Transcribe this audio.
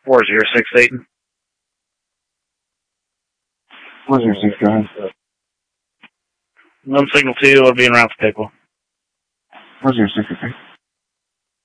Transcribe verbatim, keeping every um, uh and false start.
four zero six eight. four zero six, go ahead. Num signal two, I'll be in route to Pickle. four zero six, okay.